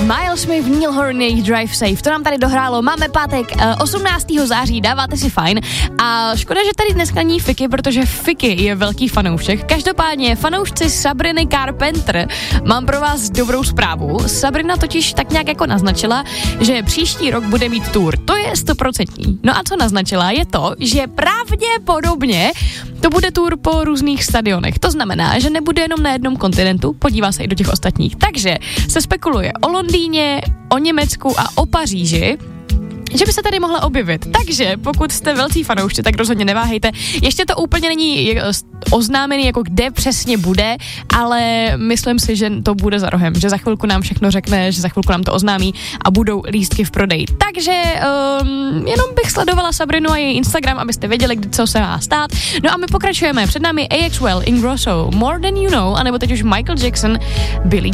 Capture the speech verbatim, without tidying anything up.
Miles Smith, Neil Horan, jejich Drive Safe, to nám tady dohrálo, máme pátek osmnáctého září, dáváte si fajn a škoda, že tady dneska není Fiky, protože Fiky je velký fanoušek. Každopádně fanoušci Sabriny Carpenter, mám pro vás dobrou zprávu. Sabrina totiž tak nějak jako naznačila, že příští rok bude mít tour, to je stoprocentní. No a co naznačila je to, že pravděpodobně to bude tour po různých stadionech. To znamená, že nebude jenom na jednom kontinentu, podívá se i do těch ostatních. Takže se spekuluje o Londýně, o Německu a o Paříži, že by se tady mohla objevit. Takže pokud jste velcí fanoušci, tak rozhodně neváhejte. Ještě to úplně není oznámený, jako kde přesně bude, ale myslím si, že to bude za rohem, že za chvilku nám všechno řekne, že za chvilku nám to oznámí a budou lístky v prodeji. Takže um, jenom bych sledovala Sabrinu a její Instagram, abyste věděli, kdy co se má stát. No a my pokračujeme. Před námi A X Well, Ingrosso, More Than You Know, anebo teď už Michael Jackson, Billie